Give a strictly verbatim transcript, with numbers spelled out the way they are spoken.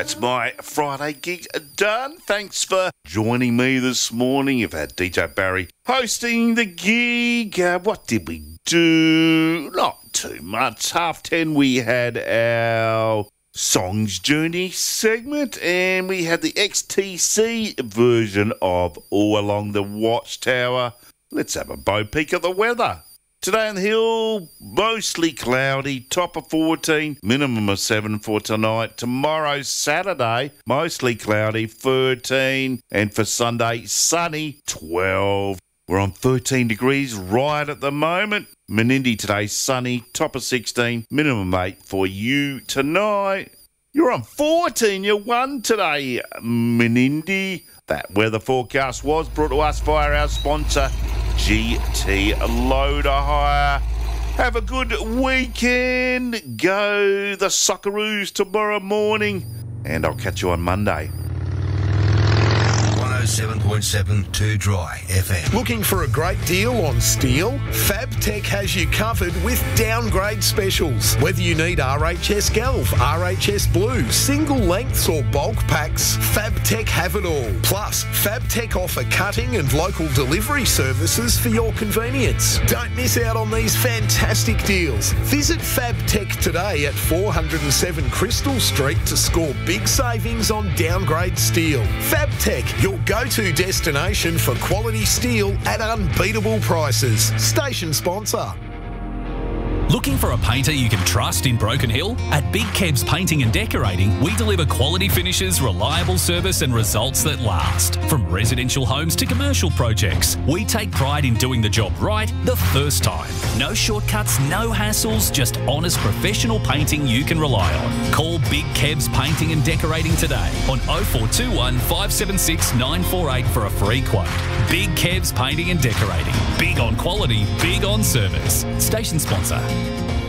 That's my Friday gig done. Thanks for joining me this morning. You've had D J Barry hosting the gig. Uh, what did we do? Not too much. Half ten we had our Songs Journey segment, and we had the X T C version of All Along the Watchtower. Let's have a bow peek at the weather. Today on the hill, mostly cloudy, top of fourteen, minimum of seven for tonight. Tomorrow, Saturday, mostly cloudy, thirteen, and for Sunday, sunny, twelve. We're on thirteen degrees right at the moment. Menindee today, sunny, top of sixteen, minimum eight for you tonight. You're on fourteen, you won today, Menindee. That weather forecast was brought to us via our sponsor, G T Loader Hire. Have a good weekend. Go the Socceroos tomorrow morning, and I'll catch you on Monday. one oh seven point seven Two Dry F M. Looking for a great deal on steel? FabTech has you covered with downgrade specials. Whether you need R H S Galv, R H S Blue, single lengths or bulk packs, FabTech have it all. Plus, FabTech offer cutting and local delivery services for your convenience. Don't miss out on these fantastic deals. Visit FabTech today at four oh seven Crystal Street to score big savings on downgrade steel. FabTech, your go-to destination for quality steel at unbeatable prices. Station sponsor. Looking for a painter you can trust in Broken Hill? At Big Kebs Painting and Decorating, we deliver quality finishes, reliable service and results that last. From residential homes to commercial projects, we take pride in doing the job right the first time. No shortcuts, no hassles, just honest professional painting you can rely on. Call Big Kebs Painting and Decorating today on oh four two one, five seven six, nine four eight for a free quote. Big Kebs Painting and Decorating. Big on quality, big on service. Station sponsor.